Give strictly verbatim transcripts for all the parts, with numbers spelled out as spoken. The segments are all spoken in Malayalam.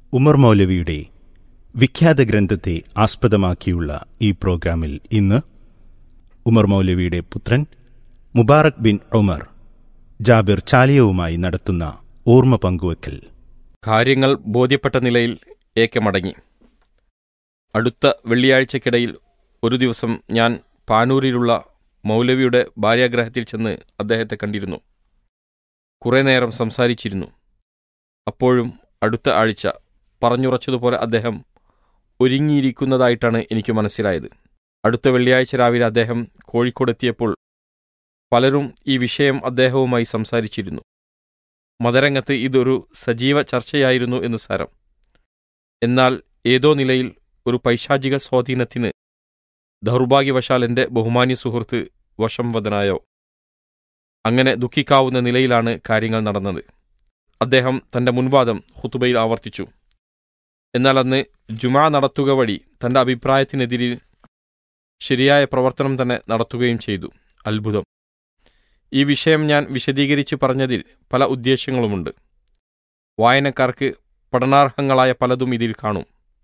ഉമർ മൗലവിയുടെ വിഖ്യാത ഗ്രന്ഥത്തെ ആസ്പദമാക്കിയുള്ള ഈ പ്രോഗ്രാമിൽ ഇന്ന് ഉമർ മൗലവിയുടെ പുത്രൻ മുബാറക് ബിൻ ഉമർ ജാബിർ ചാലിയവുമായി നടത്തുന്ന ഓർമ്മ പങ്കുവയ്ക്കൽ. കാര്യങ്ങൾ ബോധ്യപ്പെട്ട നിലയിൽ ഏക്കെ മടങ്ങി. അടുത്ത വെള്ളിയാഴ്ചക്കിടയിൽ ഒരു ദിവസം ഞാൻ പാനൂരിലുള്ള മൗലവിയുടെ ഭാര്യാഗ്രഹത്തിൽ ചെന്ന് അദ്ദേഹത്തെ കണ്ടിരുന്നു. കുറേ നേരം സംസാരിച്ചിരുന്നു. അപ്പോഴും അടുത്ത ആഴ്ച പറഞ്ഞുറച്ചതുപോലെ അദ്ദേഹം ഒരുങ്ങിയിരിക്കുന്നതായിട്ടാണ് എനിക്ക് മനസ്സിലായത്. അടുത്ത വെള്ളിയാഴ്ച രാവിലെ അദ്ദേഹം കോഴിക്കോടെത്തിയപ്പോൾ പലരും ഈ വിഷയം അദ്ദേഹവുമായി സംസാരിച്ചിരുന്നു. മതരംഗത്ത് ഇതൊരു സജീവ ചർച്ചയായിരുന്നു എന്ന് സാരം. എന്നാൽ ഏതോ നിലയിൽ ഒരു പൈശാചിക സ്വാധീനത്തിന് ദൗർഭാഗ്യവശാൽ എൻ്റെ ബഹുമാന്യ സുഹൃത്ത് വശംവദനായോ. അങ്ങനെ ദുഃഖിക്കാവുന്ന നിലയിലാണ് കാര്യങ്ങൾ നടന്നത്. അദ്ദേഹം തൻ്റെ മുൻവാദം ഖുതുബയിൽ ആവർത്തിച്ചു. എന്നാൽ അന്ന് ജുമാ നടത്തുക വഴി തൻ്റെ അഭിപ്രായത്തിനെതിരിൽ ശരിയായ പ്രവർത്തനം തന്നെ നടത്തുകയും ചെയ്തു. അത്ഭുതം! ഈ വിഷയം ഞാൻ വിശദീകരിച്ച് പറഞ്ഞതിൽ പല ഉദ്ദേശ്യങ്ങളുമുണ്ട്. വായനക്കാർക്ക് പഠനാർഹങ്ങളായ പലതും ഇതിൽ കാണും.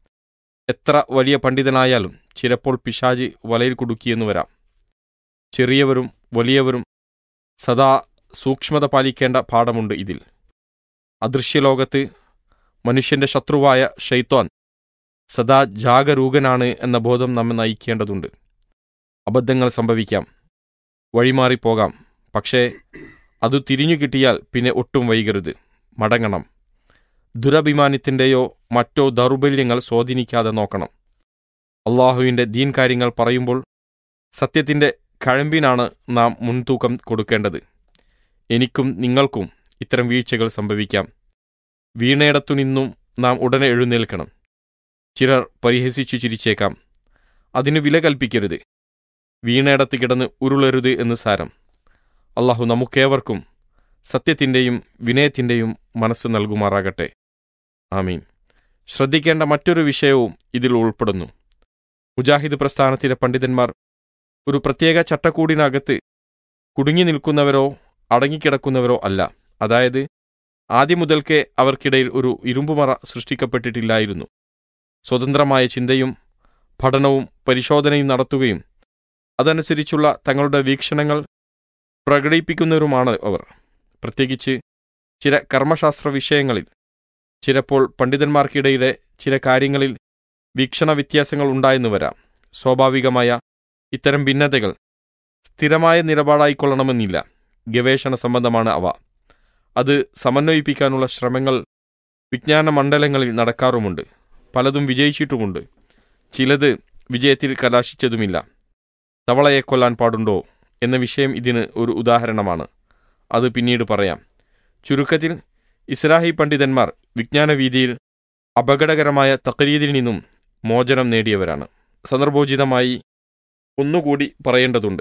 എത്ര വലിയ പണ്ഡിതനായാലും ചിലപ്പോൾ പിശാച് വലയിൽ കുടുക്കിയെന്നു വരാം. ചെറിയവരും വലിയവരും സദാ സൂക്ഷ്മത പാലിക്കേണ്ട പാഠമുണ്ട് ഇതിൽ. അദൃശ്യലോകത്ത് മനുഷ്യന്റെ ശത്രുവായ ശൈത്വാൻ സദാ ജാഗരൂകനാണ് എന്ന ബോധം നമ്മെ നയിക്കേണ്ടതുണ്ട്. അബദ്ധങ്ങൾ സംഭവിക്കാം, വഴിമാറിപ്പോകാം. പക്ഷേ അത് തിരിഞ്ഞു കിട്ടിയാൽ പിന്നെ ഒട്ടും വൈകരുത്, മടങ്ങണം. ദുരഭിമാനത്തിൻ്റെയോ മറ്റോ ദൗർബല്യങ്ങൾ സ്വാധീനിക്കാതെ നോക്കണം. അള്ളാഹുവിൻ്റെ ദീൻ കാര്യങ്ങൾ പറയുമ്പോൾ സത്യത്തിൻ്റെ കഴമ്പിനാണ് നാം മുൻതൂക്കം കൊടുക്കേണ്ടത്. എനിക്കും നിങ്ങൾക്കും ഇത്തരം വീഴ്ചകൾ സംഭവിക്കാം. വീണയിടത്തു നിന്നും നാം ഉടനെ എഴുന്നേൽക്കണം. ചിലർ പരിഹസിച്ചു ചിരിച്ചേക്കാം. അതിന് വില കൽപ്പിക്കരുത്. വീണയിടത്ത് കിടന്ന് ഉരുളരുത് എന്ന് സാരം. അള്ളാഹു നമുക്കേവർക്കും സത്യത്തിൻ്റെയും വിനയത്തിൻ്റെയും മനസ്സ് നൽകുമാറാകട്ടെ. ആമീൻ. ശ്രദ്ധിക്കേണ്ട മറ്റൊരു വിഷയവും ഇതിൽ ഉൾപ്പെടുന്നു. മുജാഹിദ് പ്രസ്ഥാനത്തിലെ പണ്ഡിതന്മാർ ഒരു പ്രത്യേക ചട്ടക്കൂടിനകത്ത് കുടുങ്ങി നിൽക്കുന്നവരോ അടങ്ങിക്കിടക്കുന്നവരോ അല്ല. അതായത് ആദ്യം മുതൽക്കേ അവർക്കിടയിൽ ഒരു ഇരുമ്പുമറ സൃഷ്ടിക്കപ്പെട്ടിട്ടില്ലായിരുന്നു. സ്വതന്ത്രമായ ചിന്തയും പഠനവും പരിശോധനയും നടത്തുകയും അതനുസരിച്ചുള്ള തങ്ങളുടെ വീക്ഷണങ്ങൾ പ്രകടിപ്പിക്കുന്നവരുമാണ് അവർ. പ്രത്യേകിച്ച് ചില കർമ്മശാസ്ത്ര വിഷയങ്ങളിൽ ചിലപ്പോൾ പണ്ഡിതന്മാർക്കിടയിലെ ചില കാര്യങ്ങളിൽ വീക്ഷണ വ്യത്യാസങ്ങൾ ഉണ്ടായെന്നു വരാം. സ്വാഭാവികമായ ഇത്തരം ഭിന്നതകൾ സ്ഥിരമായ നിലപാടായിക്കൊള്ളണമെന്നില്ല. ഗവേഷണ സംബന്ധമാണ് അവ. അത് സമന്വയിപ്പിക്കാനുള്ള ശ്രമങ്ങൾ വിജ്ഞാന മണ്ഡലങ്ങളിൽ നടക്കാറുമുണ്ട്. പലതും വിജയിച്ചിട്ടുമുണ്ട്. ചിലത് വിജയത്തിൽ കലാശിച്ചതുമില്ല. തവളയെ കൊല്ലാൻ പാടുണ്ടോ എന്ന വിഷയം ഇതിന് ഒരു ഉദാഹരണമാണ്. അത് പിന്നീട് പറയാം. ചുരുക്കത്തിൽ ഇസ്ലാഹി പണ്ഡിതന്മാർ വിജ്ഞാനവീതിയിൽ അപകടകരമായ തഖ്ലീദിൽ നിന്നും മോചനം നേടിയവരാണ്. സന്ദർഭോചിതമായി ഒന്നുകൂടി പറയേണ്ടതുണ്ട്.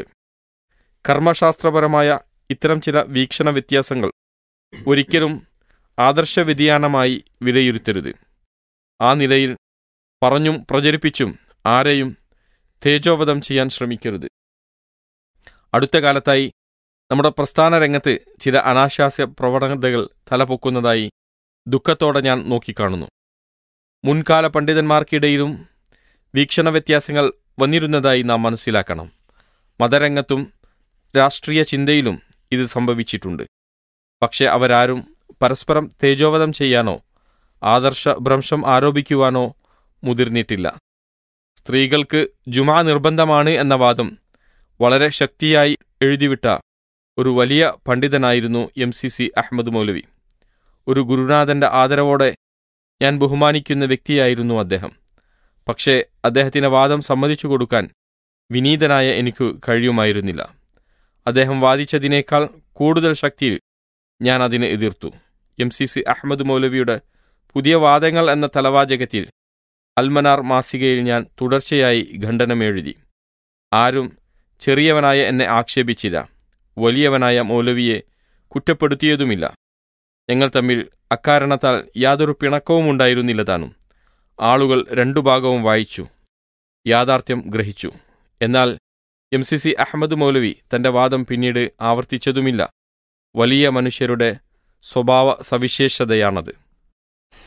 കർമ്മശാസ്ത്രപരമായ ഇത്തരം ചില വീക്ഷണ വ്യത്യാസങ്ങൾ ഒരിക്കലും ആദർശ വ്യതിയാനമായി വിലയിരുത്തരുത്. ആ നിലയിൽ പറഞ്ഞും പ്രചരിപ്പിച്ചും ആരെയും തേജോവധം ചെയ്യാൻ ശ്രമിക്കരുത്. അടുത്ത കാലത്തായി നമ്മുടെ പ്രസ്ഥാന രംഗത്ത് ചില അനാശാസ്യ പ്രവണതകൾ തലപൊക്കുന്നതായി ദുഃഖത്തോടെ ഞാൻ നോക്കിക്കാണുന്നു. മുൻകാല പണ്ഡിതന്മാർക്കിടയിലും വീക്ഷണ വ്യത്യാസങ്ങൾ വന്നിരുന്നതായി നാം മനസ്സിലാക്കണം. മതരംഗത്തും രാഷ്ട്രീയ ചിന്തയിലും ഇത് സംഭവിച്ചിട്ടുണ്ട്. പക്ഷെ അവരാരും പരസ്പരം തേജോവധം ചെയ്യാനോ ആദർശ ഭ്രംശം ആരോപിക്കുവാനോ മുതിർന്നിട്ടില്ല. സ്ത്രീകൾക്ക് ജുമാ നിർബന്ധമാണ് എന്ന വാദം വളരെ ശക്തിയായി എഴുതിവിട്ട ഒരു വലിയ പണ്ഡിതനായിരുന്നു എം സി സി അഹമ്മദ് മൗലവി. ഒരു ഗുരുനാഥൻ്റെ ആദരവോടെ ഞാൻ ബഹുമാനിക്കുന്ന വ്യക്തിയായിരുന്നു അദ്ദേഹം. പക്ഷേ അദ്ദേഹത്തിൻ്റെ വാദം സമ്മതിച്ചു കൊടുക്കാൻ വിനീതനായ എനിക്ക് കഴിയുമായിരുന്നില്ല. അദ്ദേഹം വാദിച്ചതിനേക്കാൾ കൂടുതൽ ശക്തിയിൽ ഞാൻ അതിനെ എതിർത്തു. എം സി സി അഹമ്മദ് മൗലവിയുടെ പുതിയ വാദങ്ങൾ എന്ന തലവാചകത്തിൽ അൽമനാർ മാസികയിൽ ഞാൻ തുടർച്ചയായി ഖണ്ഡനമെഴുതി. ആരും ചെറിയവനായ എന്നെ ആക്ഷേപിച്ചില്ല. വലിയവനായ മൗലവിയെ കുറ്റപ്പെടുത്തിയതുമില്ല. ഞങ്ങൾ തമ്മിൽ അക്കാരണത്താൽ യാതൊരു പിണക്കവും ഉണ്ടായിരുന്നില്ല താനും. ആളുകൾ രണ്ടു ഭാഗവും വായിച്ചു, യാഥാർത്ഥ്യം ഗ്രഹിച്ചു. എന്നാൽ എം സി സി അഹമ്മദ് മൗലവി തൻ്റെ വാദം പിന്നീട് ആവർത്തിച്ചതുമില്ല. വലിയ മനുഷ്യരുടെ സ്വഭാവ സവിശേഷതയാണത്.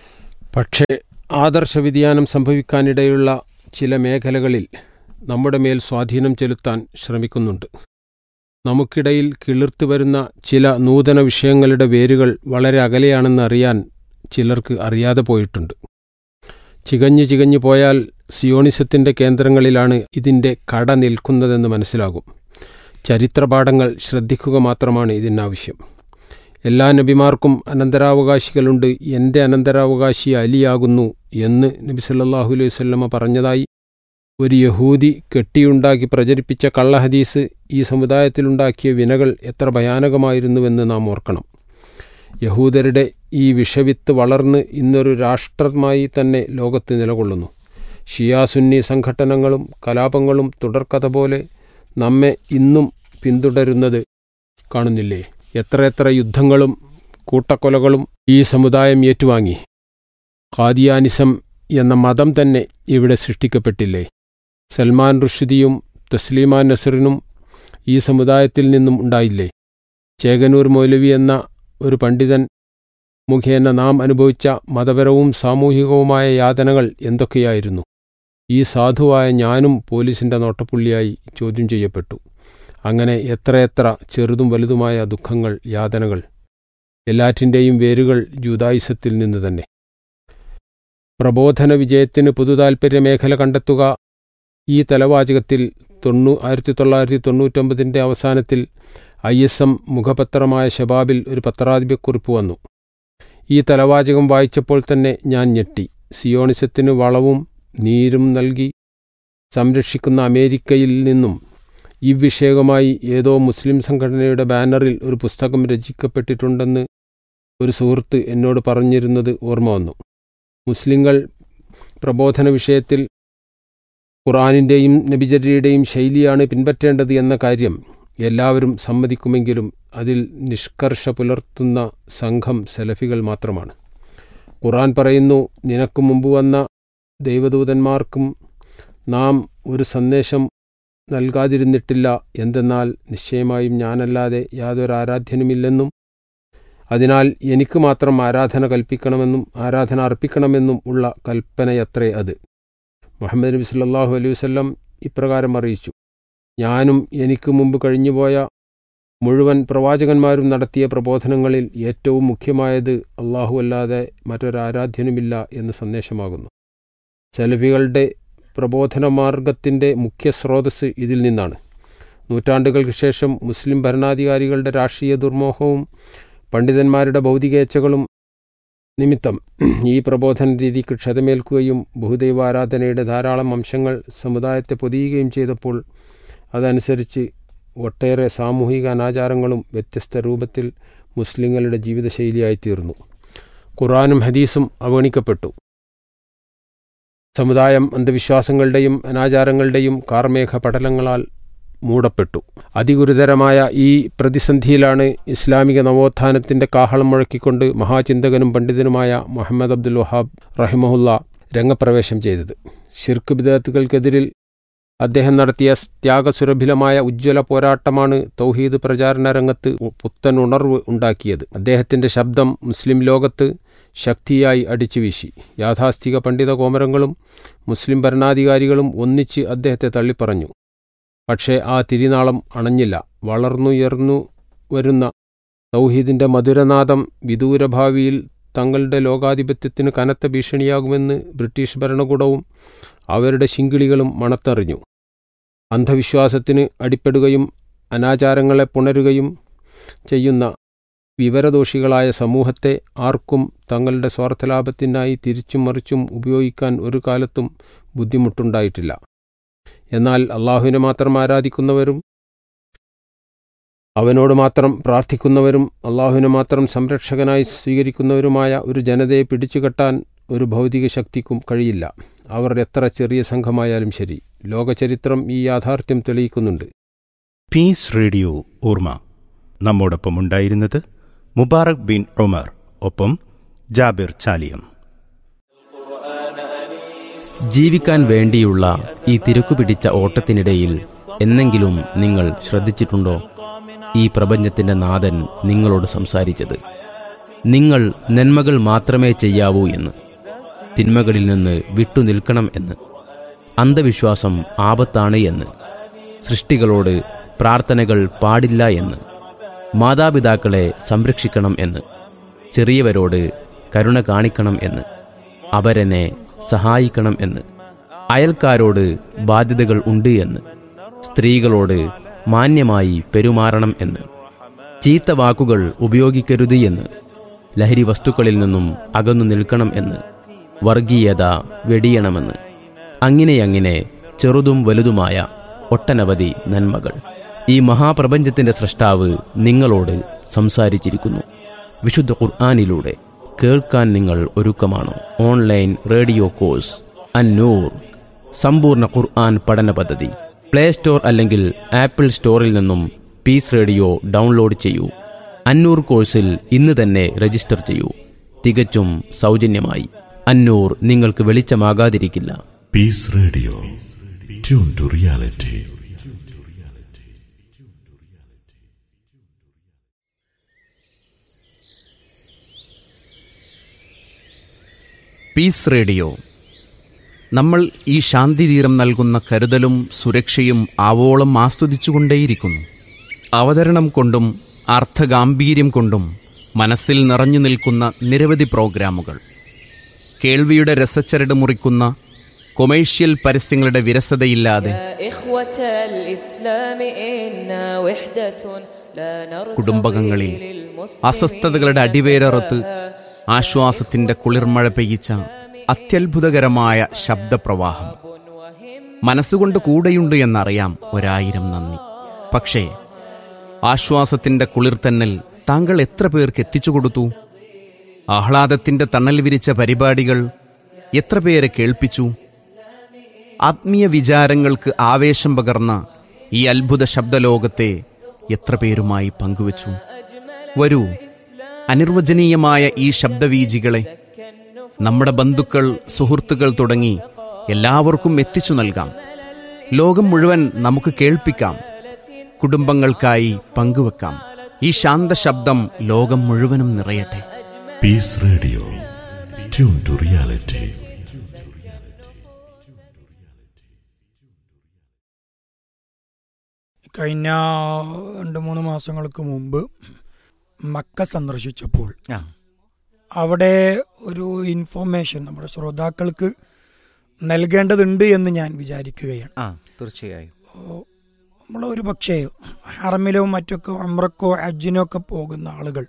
പക്ഷേ ആദർശ വ്യതിയാനം സംഭവിക്കാനിടയുള്ള ചില മേഖലകളിൽ നമ്മുടെ മേൽ സ്വാധീനം ചെലുത്താൻ ശ്രമിക്കുന്നുണ്ട്. നമുക്കിടയിൽ കിളിർത്തു വരുന്ന ചില നൂതന വിഷയങ്ങളുടെ വേരുകൾ വളരെ അകലെയാണെന്ന് അറിയാൻ ചിലർക്ക് അറിയാതെ പോയിട്ടുണ്ട്. ചികഞ്ഞു ചികഞ്ഞു പോയാൽ സിയോണിസത്തിൻ്റെ കേന്ദ്രങ്ങളിലാണ് ഇതിൻ്റെ കട നിൽക്കുന്നതെന്ന് മനസ്സിലാകും. ചരിത്രപാഠങ്ങൾ ശ്രദ്ധിക്കുക മാത്രമാണ് ഇതിനാവശ്യം. എല്ലാ നബിമാർക്കും അനന്തരാവകാശികളുണ്ട്, എൻ്റെ അനന്തരാവകാശി അലിയാകുന്നു എന്ന് നബി സല്ലല്ലാഹു അലൈഹി വസല്ലമ പറഞ്ഞതായി ഒരു യഹൂദി കെട്ടിയുണ്ടാക്കി പ്രചരിപ്പിച്ച കള്ളഹദീസ് ഈ സമുദായത്തിലുണ്ടാക്കിയ വിനകൾ എത്ര ഭയാനകമായിരുന്നുവെന്ന് നാം ഓർക്കണം. യഹൂദരുടെ ഈ വിഷവിത്ത് വളർന്ന് ഇന്നൊരു രാഷ്ട്രമായി തന്നെ ലോകത്ത് നിലകൊള്ളുന്നു. ഷിയാ സുന്നി സംഘടനകളും കലാപങ്ങളും തുടർക്കഥ പോലെ നമ്മെ ഇന്നും പിന്തുടരുന്നത് കാണുന്നില്ലേ? എത്രയെത്ര യുദ്ധങ്ങളും കൂട്ടക്കൊലകളും ഈ സമുദായം ഏറ്റുവാങ്ങി. ഖാദിയാനിസം എന്ന മതം തന്നെ ഇവിടെ സൃഷ്ടിക്കപ്പെട്ടില്ലേ? സൽമാൻ റുഷ്ദിയും തസ്ലീമാ നസറിനും ഈ സമുദായത്തിൽ നിന്നും ഉണ്ടായില്ലേ? ചേകനൂർ മൗലവി എന്ന ഒരു പണ്ഡിതൻ മുഖേന നാം അനുഭവിച്ച മതപരവും സാമൂഹികവുമായ യാതനകൾ എന്തൊക്കെയായിരുന്നു? ഈ സാധുവായ ഞാനും പോലീസിൻ്റെ നോട്ടപ്പുള്ളിയായി ചോദ്യം ചെയ്യപ്പെട്ടു. അങ്ങനെ എത്രയെത്ര ചെറുതും വലുതുമായ ദുഃഖങ്ങൾ, യാതനകൾ. എല്ലാറ്റിൻ്റെയും വേരുകൾ ജൂദായിസത്തിൽ നിന്ന് തന്നെ. പ്രബോധന വിജയത്തിന് പൊതുതാൽപര്യ മേഖല കണ്ടെത്തുക. ഈ തലവാചകത്തിൽ തൊണ്ണൂ ആയിരത്തി തൊള്ളായിരത്തി തൊണ്ണൂറ്റൊമ്പതിൻ്റെ അവസാനത്തിൽ ഐ എസ് എം മുഖപത്രമായ ഷബാബിൽ ഒരു പത്രാധിപക്കുറിപ്പ് വന്നു. ഈ തലവാചകം വായിച്ചപ്പോൾ തന്നെ ഞാൻ ഞെട്ടി. സിയോണിസത്തിന് വളവും നീരും നൽകി സംരക്ഷിക്കുന്ന അമേരിക്കയിൽ നിന്നും ഈ വിഷയവുമായി ഏതോ മുസ്ലിം സംഘടനയുടെ ബാനറിൽ ഒരു പുസ്തകം രചിക്കപ്പെട്ടിട്ടുണ്ടെന്ന് ഒരു സുഹൃത്ത് എന്നോട് പറഞ്ഞിരുന്നത് ഓർമ്മ വന്നു. മുസ്ലിങ്ങൾ പ്രബോധന വിഷയത്തിൽ ഖുർആനിൻ്റെയും നബിചര്യയുടെയും ശൈലിയാണ് പിൻപറ്റേണ്ടത് എന്ന കാര്യം എല്ലാവരും സമ്മതിക്കുമെങ്കിലും അതിൽ നിഷ്കർഷ പുലർത്തുന്ന സംഘം സലഫികൾ മാത്രമാണ്. ഖുർആൻ പറയുന്നു, നിനക്ക് മുമ്പ് വന്ന ദൈവദൂതന്മാർക്കും നാം ഒരു സന്ദേശം നൽകാതിരുന്നിട്ടില്ല. എന്തെന്നാൽ നിശ്ചയമായും ഞാനല്ലാതെ യാതൊരു ആരാധ്യനുമില്ലെന്നും അതിനാൽ എനിക്ക് മാത്രം ആരാധന കൽപ്പിക്കണമെന്നും ആരാധന അർപ്പിക്കണമെന്നും ഉള്ള കൽപ്പനയത്രേ അത്. മുഹമ്മദ് നബി സല്ലല്ലാഹു അലൈഹി വസല്ലം ഇപ്രകാരം അറിയിച്ചു, ഞാനും എനിക്ക് മുമ്പ് കഴിഞ്ഞുപോയ മുഴുവൻ പ്രവാചകന്മാരും നടത്തിയ പ്രബോധനങ്ങളിൽ ഏറ്റവും മുഖ്യമായത് അള്ളാഹു അല്ലാതെ മറ്റൊരാരാധ്യനുമില്ല എന്ന സന്ദേശമാകുന്നു. സലഫികളുടെ പ്രബോധന മാർഗത്തിൻ്റെ മുഖ്യ സ്രോതസ്സ് ഇതിൽ നിന്നാണ്. നൂറ്റാണ്ടുകൾക്ക് ശേഷം മുസ്ലിം ഭരണാധികാരികളുടെ രാഷ്ട്രീയ ദുർമോഹവും പണ്ഡിതന്മാരുടെ ഭൗതികേച്ഛകളും നിമിത്തം ഈ പ്രബോധന രീതിക്ക് ക്ഷതമേൽക്കുകയും ബഹുദൈവാരാധനയുടെ ധാരാളം അംശങ്ങൾ സമുദായത്തെ പൊതിയുകയും ചെയ്തപ്പോൾ അതനുസരിച്ച് ഒട്ടേറെ സാമൂഹിക അനാചാരങ്ങളും വ്യത്യസ്ത രൂപത്തിൽ മുസ്ലിങ്ങളുടെ ജീവിതശൈലിയായിത്തീർന്നു. ഖുർആനും ഹദീസും അവഗണിക്കപ്പെട്ടു. സമുദായം അന്ധവിശ്വാസങ്ങളുടെയും അനാചാരങ്ങളുടെയും കാർമേഘ പടലങ്ങളാൽ മൂടപ്പെട്ടു. അതിഗുരുതരമായ ഈ പ്രതിസന്ധിയിലാണ് ഇസ്ലാമിക നവോത്ഥാനത്തിൻ്റെ കാഹളം മുഴക്കിക്കൊണ്ട് മഹാചിന്തകനും പണ്ഡിതനുമായ മുഹമ്മദ് അബ്ദുൽ വഹാബ് റഹിമഹുല്ല രംഗപ്രവേശം ചെയ്തത്. ശിർക്ക് ബിദ്അത്തുകൾക്കെതിരിൽ അദ്ദേഹം നടത്തിയ ത്യാഗസുരഭിലമായ ഉജ്ജ്വല പോരാട്ടമാണ് തൗഹീദ് പ്രചാരണ രംഗത്ത് പുത്തൻ ഉണർവ് ഉണ്ടാക്കിയത്. അദ്ദേഹത്തിൻ്റെ ശബ്ദം മുസ്ലിം ലോകത്ത് ശക്തിയായി അടിച്ചുവീശി. യാഥാസ്ഥിക പണ്ഡിത കോമരങ്ങളും മുസ്ലിം ഭരണാധികാരികളും ഒന്നിച്ച് അദ്ദേഹത്തെ തള്ളിപ്പറഞ്ഞു. പക്ഷേ ആ തിരിനാളം അണഞ്ഞില്ല. വളർന്നുയർന്നു വരുന്ന തൗഹീദിൻ്റെ മധുരനാദം വിദൂരഭാവിയിൽ തങ്ങളുടെ ലോകാധിപത്യത്തിന് കനത്ത ഭീഷണിയാകുമെന്ന് ബ്രിട്ടീഷ് ഭരണകൂടവും അവരുടെ ശിങ്കിളികളും മണത്തറിഞ്ഞു. അന്ധവിശ്വാസത്തിന് അടിപ്പെടുകയും അനാചാരങ്ങളെ പുണരുകയും ചെയ്യുന്ന വിവരദോഷികളായ സമൂഹത്തെ ആർക്കും തങ്ങളുടെ സ്വാർത്ഥലാഭത്തിനായി തിരിച്ചും മറിച്ചും ഉപയോഗിക്കാൻ ഒരു കാലത്തും ബുദ്ധിമുട്ടുണ്ടായിട്ടില്ല. എന്നാൽ അള്ളാഹുവിനെ മാത്രം ആരാധിക്കുന്നവരും അവനോട് മാത്രം പ്രാർത്ഥിക്കുന്നവരും അള്ളാഹുവിനെ മാത്രം സംരക്ഷകനായി സ്വീകരിക്കുന്നവരുമായ ഒരു ജനതയെ പിടിച്ചുകെട്ടാൻ ഒരു ഭൗതിക ശക്തിക്കും കഴിയില്ല. അവർ എത്ര ചെറിയ സംഘമായാലും ശരി. ലോകചരിത്രം ഈ യാഥാർത്ഥ്യം തെളിയിക്കുന്നുണ്ട്. പീസ് റേഡിയോ ഓർമ്മ. നമ്മോടൊപ്പം ഉണ്ടായിരുന്നത് മുബാറക് ബിൻ ഉമർ, ഒപ്പം ജാബിർ ചാലിയം. ജീവിക്കാൻ വേണ്ടിയുള്ള ഈ തിരക്കുപിടിച്ച ഓട്ടത്തിനിടയിൽ എന്നെങ്കിലും നിങ്ങൾ ശ്രദ്ധിച്ചിട്ടുണ്ടോ ഈ പ്രപഞ്ചത്തിന്റെ നാഥൻ നിങ്ങളോട് സംസാരിച്ചത്? നിങ്ങൾ നന്മകൾ മാത്രമേ ചെയ്യാവൂ എന്ന്. തിന്മകളിൽ നിന്ന് വിട്ടുനിൽക്കണം എന്ന്, അന്ധവിശ്വാസം ആപത്താണ് എന്ന്, സൃഷ്ടികളോട് പ്രാർത്ഥനകൾ പാടില്ല എന്ന്, മാതാപിതാക്കളെ സംരക്ഷിക്കണം എന്ന്, ചെറിയവരോട് കരുണ കാണിക്കണം എന്ന്, അവരെന്നെ സഹായിക്കണം എന്ന്, അയൽക്കാരോട് ബാധ്യതകൾ ഉണ്ട് എന്ന്, സ്ത്രീകളോട് മാന്യമായി പെരുമാറണം എന്ന്, ചീത്ത വാക്കുകൾ ഉപയോഗിക്കരുത് എന്ന്, ലഹരി വസ്തുക്കളിൽ നിന്നും അകന്നു നിൽക്കണം എന്ന്, വർഗീയത വെടിയണമെന്ന്, അങ്ങനെയങ്ങനെ ചെറുതും വലുതുമായ ഒട്ടനവധി നന്മകൾ. ഈ മഹാപ്രപഞ്ചത്തിന്റെ സ്രഷ്ടാവ് നിങ്ങളോട് സംസാരിച്ചിരിക്കുന്നു. വിശുദ്ധ ഖുർആനിലൂടെ കേൾക്കാൻ നിങ്ങൾ ഒരുക്കമാണോ? ഓൺലൈൻ റേഡിയോ കോഴ്സ് അന്നൂർ സമ്പൂർണ്ണ ഖുർആൻ പഠന പദ്ധതി. പ്ലേ സ്റ്റോർ അല്ലെങ്കിൽ ആപ്പിൾ സ്റ്റോറിൽ നിന്നും പീസ് റേഡിയോ ഡൗൺലോഡ് ചെയ്യൂ. അന്നൂർ കോഴ്സിൽ ഇന്ന് തന്നെ രജിസ്റ്റർ ചെയ്യൂ, തികച്ചും സൗജന്യമായി. അന്നൂർ നിങ്ങൾക്ക് വെളിച്ചമാകാതിരിക്കില്ല. Piece radio, tune to reality. Piece radio. നമ്മൾ ഈ ശാന്തിതീരം നൽകുന്ന കരുതലും സുരക്ഷയും ആവോളം ആസ്വദിച്ചുകൊണ്ടേയിരിക്കുന്നു. അവതരണം കൊണ്ടും അർത്ഥഗാംഭീര്യം കൊണ്ടും മനസ്സിൽ നിറഞ്ഞു നിൽക്കുന്ന നിരവധി പ്രോഗ്രാമുകൾ, കേൾവിയുടെ രസച്ചരട് മുറിക്കുന്ന കൊമേഴ്ഷ്യൽ പരസ്യങ്ങളുടെ വിരസതയില്ലാതെ കുടുംബകങ്ങളിൽ അസ്വസ്ഥതകളുടെ അടിവേരറുത്ത് ആശ്വാസത്തിന്റെ കുളിർമഴ പെയ്യിച്ച അത്യത്ഭുതകരമായ ശബ്ദപ്രവാഹം. മനസ്സുകൊണ്ട് കൂടെയുണ്ട് എന്നറിയാം, ഒരായിരം നന്ദി. പക്ഷേ ആശ്വാസത്തിന്റെ കുളിർത്തന്നൽ താങ്കൾ എത്ര പേർക്ക് എത്തിച്ചു കൊടുത്തു? ആഹ്ലാദത്തിന്റെ തണൽ വിരിച്ച പരിപാടികൾ എത്ര പേരെ കേൾപ്പിച്ചു? ആത്മീയ വിചാരങ്ങൾക്ക് ആവേശം പകർന്ന ഈ അത്ഭുത ശബ്ദലോകത്തെ എത്ര പേരുമായി പങ്കുവച്ചു? വരൂ, അനിർവചനീയമായ ഈ ശബ്ദവീജികളെ നമ്മുടെ ബന്ധുക്കൾ, സുഹൃത്തുക്കൾ തുടങ്ങി എല്ലാവർക്കും എത്തിച്ചു നൽകാം. ലോകം മുഴുവൻ നമുക്ക് കേൾപ്പിക്കാം, കുടുംബങ്ങൾക്കായി പങ്കുവെക്കാം. ഈ ശാന്ത ശബ്ദം ലോകം മുഴുവനും നിറയട്ടെ. Piece radio, tune to reality. കഴിഞ്ഞ രണ്ട് മൂന്ന് മാസങ്ങൾക്ക് മുമ്പ് മക്ക സന്ദർശിച്ചപ്പോൾ അവിടെ ഒരു ഇൻഫോർമേഷൻ നമ്മുടെ ശ്രോതാക്കൾക്ക് നൽകേണ്ടതുണ്ട് എന്ന് ഞാൻ വിചാരിക്കുകയാണ്. തീർച്ചയായും നമ്മൾ ഒരു പക്ഷേ ഹറമിലോ മറ്റൊക്കെ ഉംറക്കോ ഹജ്ജിനോ ഒക്കെ പോകുന്ന ആളുകൾ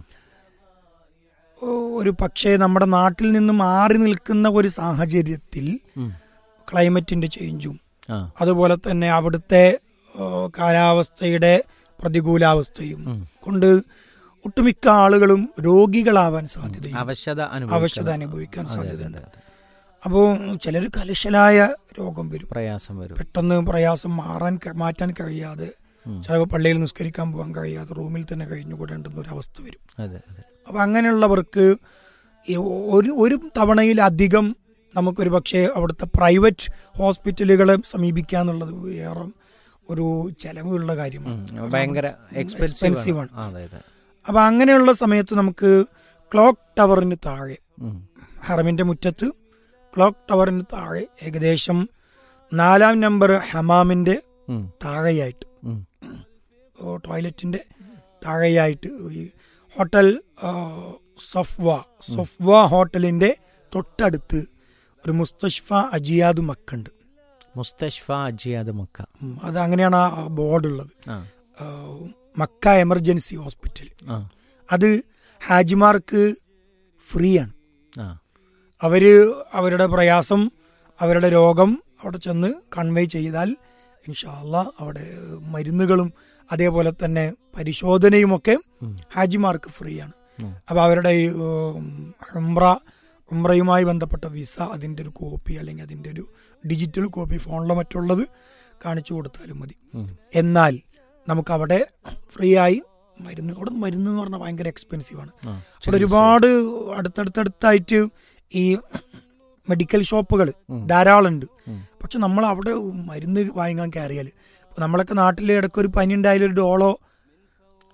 ഒരു പക്ഷേ നമ്മുടെ നാട്ടിൽ നിന്ന് മാറി നിൽക്കുന്ന ഒരു സാഹചര്യത്തിൽ ക്ലൈമറ്റിന്റെ ചേഞ്ചും അതുപോലെ തന്നെ അവിടുത്തെ കാലാവസ്ഥയുടെ പ്രതികൂലാവസ്ഥയും കൊണ്ട് ഒട്ടുമിക്ക ആളുകളും രോഗികളാവാൻ സാധ്യതയുണ്ട്, അവശത അനുഭവിക്കാൻ സാധ്യതയുണ്ട്. അപ്പോൾ ചിലർ കലശലായ രോഗം വരും, പ്രയാസം വരും, പെട്ടെന്ന് പ്രയാസം മാറാൻ മാറ്റാൻ കഴിയാതെ ചിലപ്പോൾ പള്ളിയിൽ നിസ്കരിക്കാൻ പോകാൻ കഴിയാതെ റൂമിൽ തന്നെ കഴിഞ്ഞുകൂടേണ്ടുന്ന ഒരു അവസ്ഥ വരും. അപ്പം അങ്ങനെയുള്ളവർക്ക് ഒരു ഒരു തവണയിലധികം നമുക്കൊരു പക്ഷേ അവിടുത്തെ പ്രൈവറ്റ് ഹോസ്പിറ്റലുകളെ സമീപിക്കുക എന്നുള്ളത് വേറെ ഒരു ചെലവുള്ള കാര്യമാണ്, ഭയങ്കര എക്സ്പെൻസീവാണ്. അപ്പം അങ്ങനെയുള്ള സമയത്ത് നമുക്ക് ക്ലോക്ക് ടവറിന് താഴെ, ഹറമിന്റെ മുറ്റത്ത് ക്ലോക്ക് ടവറിന് താഴെ ഏകദേശം നാലാം നമ്പർ ഹമാമിന്റെ താഴെയായിട്ട്, ടോയ്ലറ്റിന്റെ താഴെയായിട്ട് ഹോട്ടൽ സഫ്വ സഫ്വ ഹോട്ടലിന്റെ തൊട്ടടുത്ത് ഒരു മുസ്തഷ്ഫ അജിയാദ് മക്ക ഉണ്ട്. മുസ്തഷ്ഫ അജിയാദ് മക്ക, അത് അങ്ങനെയാണ് ആ ബോർഡ് ഉള്ളത്. Mecca emergency hospital. അത് ഹാജിമാർക്ക് ഫ്രീ ആണ്. അവര് അവരുടെ പ്രയാസം, അവരുടെ രോഗം അവിടെ ചെന്ന് കൺവേ ചെയ്താൽ ഇൻഷാ അല്ലാഹ് അവിടെ മരുന്നുകളും അതേപോലെ തന്നെ പരിശോധനയുമൊക്കെ ഹാജിമാർക്ക് ഫ്രീ ആണ്. അപ്പോൾ അവരുടെ ഉംറ ഉംറയുമായി ബന്ധപ്പെട്ട വിസ, അതിൻ്റെ ഒരു കോപ്പി അല്ലെങ്കിൽ അതിൻ്റെ ഒരു ഡിജിറ്റൽ കോപ്പി ഫോണിലോ മറ്റുള്ളത് കാണിച്ചു കൊടുത്താലും മതി. എന്നാൽ നമുക്കവിടെ ഫ്രീ ആയി മരുന്ന്, അവിടെ മരുന്ന് എന്ന് പറഞ്ഞാൽ ഭയങ്കര എക്സ്പെൻസീവാണ്. അവിടെ ഒരുപാട് അടുത്തടുത്തടുത്തായിട്ട് ഈ മെഡിക്കൽ ഷോപ്പുകൾ ധാരാളം ഉണ്ട്. പക്ഷെ നമ്മൾ അവിടെ മരുന്ന് വാങ്ങാൻ കയറിയാൽ, നമ്മളൊക്കെ നാട്ടിൽ ഇടയ്ക്ക് ഒരു പനി ഉണ്ടായാലും ഒരു ഡോളോ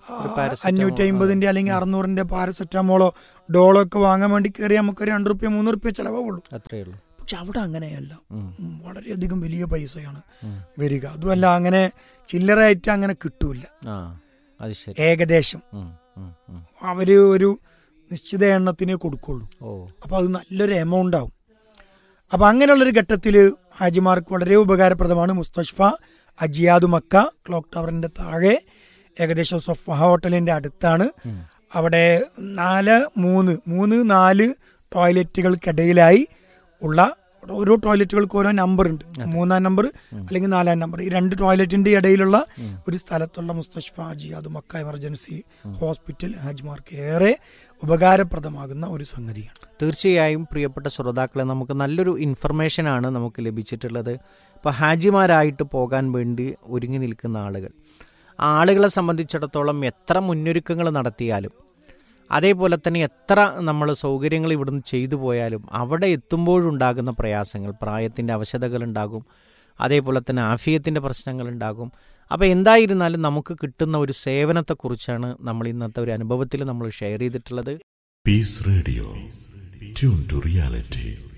അഞ്ഞൂറ്റി അമ്പതിന്റെ അല്ലെങ്കിൽ അറുന്നൂറിന്റെ പാരസെറ്റാമോളോ ഡോളോ ഒക്കെ വാങ്ങാൻ വേണ്ടി കയറി നമുക്ക് രണ്ട് റുപ്യ മൂന്ന് റുപ്യ ചിലവുള്ളൂ. പക്ഷെ അവിടെ അങ്ങനെയല്ല, വളരെയധികം വലിയ പൈസയാണ് വരിക. അതുമല്ല അങ്ങനെ ചില്ലറയായിട്ട് അങ്ങനെ കിട്ടൂല. ഏകദേശം അവര് ഒരു നിശ്ചിത എണ്ണത്തിനേ കൊടുക്കുള്ളൂ. അപ്പൊ അത് നല്ലൊരു എമൗണ്ട് ആവും. അപ്പൊ അങ്ങനെയുള്ളൊരു ഘട്ടത്തിൽ ഹാജിമാർക്ക് വളരെ ഉപകാരപ്രദമാണ് മുസ്തഷ്ഫ അജിയാദ് മക്ക. ക്ലോക്ക് ടവറിന്റെ താഴെ ഏകദേശം സൊഫ ഹോട്ടലിന്റെ അടുത്താണ്. അവിടെ നാല് മൂന്ന് മൂന്ന് നാല് ടോയ്ലറ്റുകൾക്കിടയിലായി ഉള്ള ഓരോ ടോയ്ലറ്റുകൾക്ക് ഓരോ നമ്പർ ഉണ്ട്. മൂന്നാം നമ്പർ അല്ലെങ്കിൽ നാലാം നമ്പർ, ഈ രണ്ട് ടോയ്ലറ്റിന്റെ ഇടയിലുള്ള ഒരു സ്ഥലത്തുള്ള മുസ്തഷ്ഫ അജിയാദ് മക്ക എമർജൻസി ഹോസ്പിറ്റൽ ഹാജിമാർക്ക് ഏറെ ഉപകാരപ്രദമാകുന്ന ഒരു സംഗതിയാണ്. തീർച്ചയായും പ്രിയപ്പെട്ട ശ്രോതാക്കളെ, നമുക്ക് നല്ലൊരു ഇൻഫർമേഷനാണ് നമുക്ക് ലഭിച്ചിട്ടുള്ളത്. ഇപ്പോൾ ഹാജിമാരായിട്ട് പോകാൻ വേണ്ടി ഒരുങ്ങി നിൽക്കുന്ന ആളുകൾ, ആളുകളെ സംബന്ധിച്ചിടത്തോളം എത്ര മുന്നൊരുക്കങ്ങൾ നടത്തിയാലും അതേപോലെ തന്നെ എത്ര നമ്മൾ സൗകര്യങ്ങൾ ഇവിടുന്ന് ചെയ്തു പോയാലും അവിടെ എത്തുമ്പോഴുണ്ടാകുന്ന പ്രയാസങ്ങൾ, പ്രായത്തിൻ്റെ അവശതകളുണ്ടാകും, അതേപോലെ തന്നെ ആഫിയത്തിൻ്റെ പ്രശ്നങ്ങളുണ്ടാകും. അപ്പോൾ എന്തായിരുന്നാലും നമുക്ക് കിട്ടുന്ന ഒരു സേവനത്തെക്കുറിച്ചാണ് നമ്മൾ ഇന്നത്തെ ഒരു അനുഭവത്തിൽ നമ്മൾ ഷെയർ ചെയ്തിട്ടുള്ളത്. Piece radio, tune to reality.